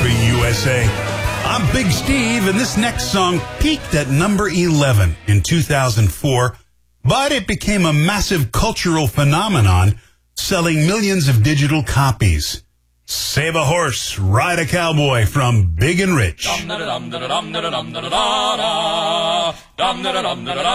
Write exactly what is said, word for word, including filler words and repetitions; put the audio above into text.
Country U S A. I'm Big Steve, and this next song peaked at number eleven in two thousand four, but it became a massive cultural phenomenon, selling millions of digital copies. Save a Horse, Ride a Cowboy from Big and Rich.